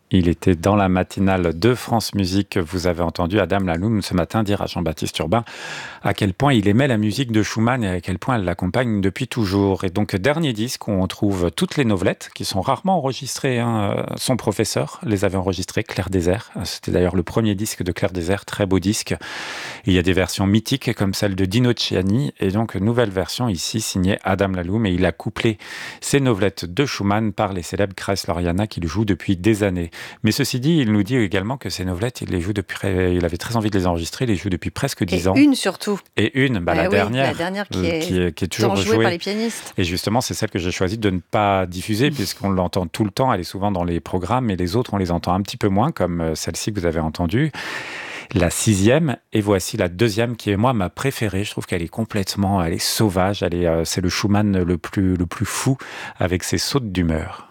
Il était dans la matinale de France Musique. Vous avez entendu Adam Laloum ce matin dire à Jean-Baptiste Urbain à quel point il aimait la musique de Schumann et à quel point elle l'accompagne depuis toujours. Et donc, dernier disque où on trouve toutes les novelettes qui sont rarement enregistrées. Son professeur les avait enregistrées, Clair Désert. C'était d'ailleurs le premier disque de Clair Désert, très beau disque. Et il y a des versions mythiques comme celle de Dino Ciani. Et donc, nouvelle version ici signée Adam Laloum. Et il a couplé ces novelettes de Schumann par les célèbres Kreisleriana qu'il joue depuis des années. Mais ceci dit, il nous dit également que ces novelettes, il avait très envie de les enregistrer, il les joue depuis presque 10 ans. Et une surtout. Et une, la dernière qui est toujours jouée par les pianistes. Et justement, c'est celle que j'ai choisi de ne pas diffuser, puisqu'on l'entend tout le temps, elle est souvent dans les programmes, et les autres, on les entend un petit peu moins, comme celle-ci que vous avez entendue. La 6e, et voici la 2e qui est moi ma préférée. Je trouve qu'elle est sauvage, c'est le Schumann le plus fou, avec ses sautes d'humeur.